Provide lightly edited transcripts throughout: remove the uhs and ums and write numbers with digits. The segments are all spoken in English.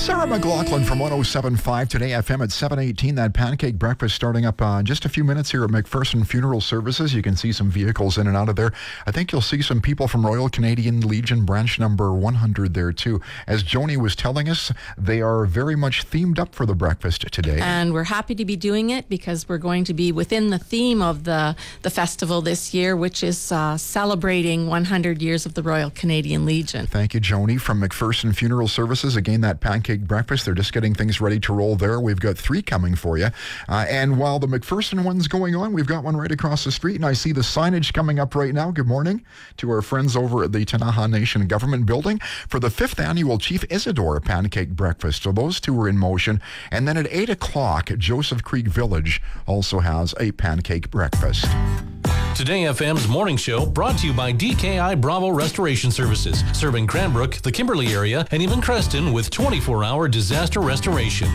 Sarah McLaughlin from 107.5 Today FM at 7:18. That pancake breakfast starting up just a few minutes here at McPherson Funeral Services. You can see some vehicles in and out of there. I think you'll see some people from Royal Canadian Legion branch number 100 there too. As Joni was telling us, they are very much themed up for the breakfast today. And we're happy to be doing it because we're going to be within the theme of the festival this year, which is celebrating 100 years of the Royal Canadian Legion. Thank you, Joni from McPherson Funeral Services. Again, that pancake breakfast, they're just getting things ready to roll there. We've got 3 coming for you. And while the McPherson one's going on, we've got one right across the street, and I see the signage coming up right now. Good morning to our friends over at the Tanaha Nation Government Building for the 5th annual Chief Isidore Pancake Breakfast. So those 2 are in motion. And then at 8 o'clock, Joseph Creek Village also has a pancake breakfast. Today FM's morning show brought to you by DKI Bravo Restoration Services, serving Cranbrook, the Kimberley area, and even Creston with 24-hour disaster restoration.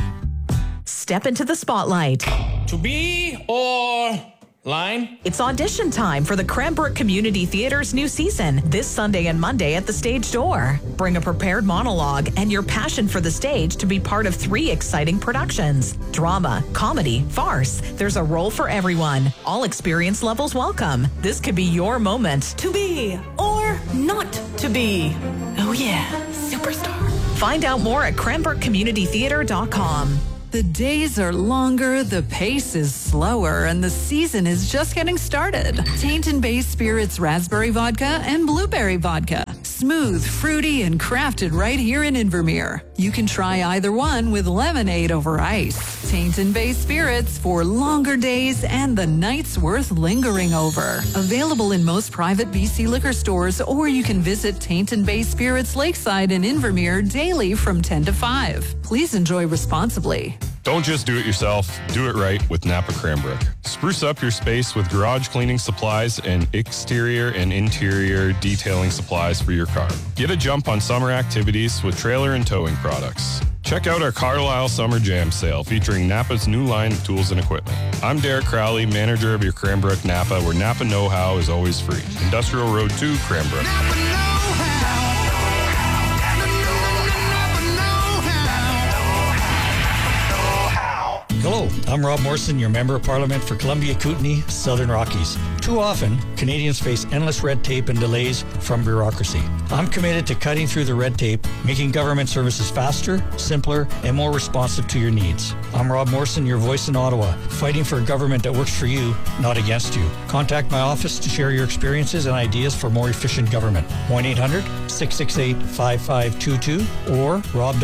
Step into the spotlight. To be or line? It's audition time for the Cranbrook Community Theatre's new season this Sunday and Monday at the Stage Door. Bring a prepared monologue and your passion for the stage to be part of 3 exciting productions. Drama, comedy, farce. There's a role for everyone. All experience levels welcome. This could be your moment to be or not to be. Oh yeah, superstar. Find out more at CranbrookCommunityTheater.com. The days are longer, the pace is slower, and the season is just getting started. Tainton Bay Spirits Raspberry Vodka and Blueberry Vodka. Smooth, fruity, and crafted right here in Invermere. You can try either one with lemonade over ice. Tainton Bay Spirits for longer days and the nights worth lingering over. Available in most private BC liquor stores, or you can visit Tainton Bay Spirits Lakeside in Invermere daily from 10 to 5. Please enjoy responsibly. Don't just do it yourself, do it right with Napa Cranbrook. Spruce up your space with garage cleaning supplies and exterior and interior detailing supplies for your car. Get a jump on summer activities with trailer and towing products. Check out our Carlisle Summer Jam Sale featuring Napa's new line of tools and equipment. I'm Derek Crowley, manager of your Cranbrook Napa, where Napa know-how is always free. Industrial Road 2, Cranbrook. Napa know-how. Hello, I'm Rob Morrison, your Member of Parliament for Columbia Kootenay, Southern Rockies. Too often, Canadians face endless red tape and delays from bureaucracy. I'm committed to cutting through the red tape, making government services faster, simpler, and more responsive to your needs. I'm Rob Morrison, your voice in Ottawa, fighting for a government that works for you, not against you. Contact my office to share your experiences and ideas for more efficient government. 1-800-668-5522 or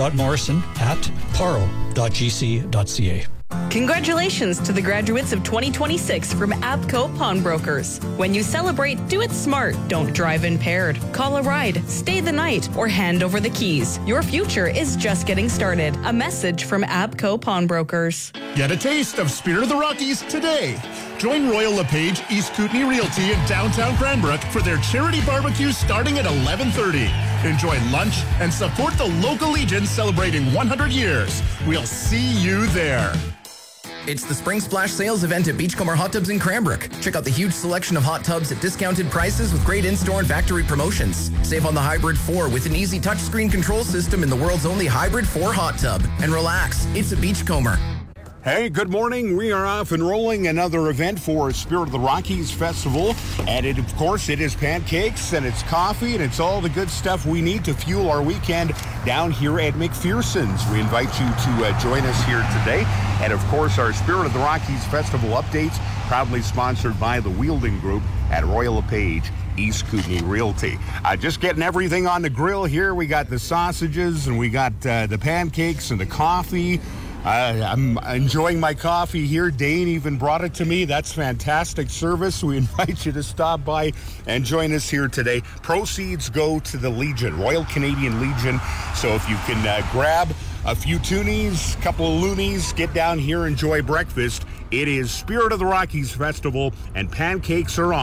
rob.morrison@paro.gc.ca. Congratulations to the graduates of 2026 from Abco Pawnbrokers. When you celebrate, do it smart. Don't drive impaired. Call a ride, stay the night, or hand over the keys. Your future is just getting started. A message from Abco Pawnbrokers. Get a taste of Spirit of the Rockies today. Join Royal LePage, East Kootenay Realty in downtown Cranbrook for their charity barbecue starting at 11:30. Enjoy lunch and support the local Legion celebrating 100 years. We'll see you there. It's the Spring Splash Sales event at Beachcomber Hot Tubs in Cranbrook. Check out the huge selection of hot tubs at discounted prices with great in-store and factory promotions. Save on the Hybrid 4 with an easy touchscreen control system in the world's only Hybrid 4 hot tub. And relax, it's a Beachcomber. Hey, good morning. We are off and rolling another event for Spirit of the Rockies Festival. And it, of course, it is pancakes and it's coffee and it's all the good stuff we need to fuel our weekend down here at McPherson's. We invite you to join us here today. And, of course, our Spirit of the Rockies Festival updates proudly sponsored by the Wheeldon Group at Royal LePage, East Kootenay Realty. Just getting everything on the grill here. We got the sausages and we got the pancakes and the coffee. I'm enjoying my coffee here. Dane even brought it to me. That's fantastic service. We invite you to stop by and join us here today. Proceeds go to the Legion, Royal Canadian Legion. So if you can grab a few toonies, a couple of loonies, get down here, enjoy breakfast. It is Spirit of the Rockies Festival, and pancakes are on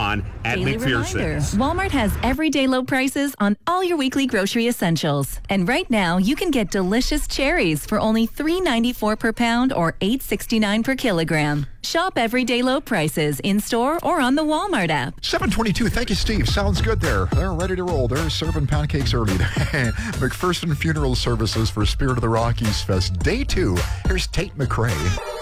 at Daily McPherson's. Walmart has everyday low prices on all your weekly grocery essentials. And right now, you can get delicious cherries for only $3.94 per pound or $8.69 per kilogram. Shop everyday low prices in-store or on the Walmart app. 7:22. Thank you, Steve. Sounds good there. They're ready to roll. They're serving pancakes early. McPherson Funeral Services for Spirit of the Rockies Fest Day 2. Here's Tate McRae.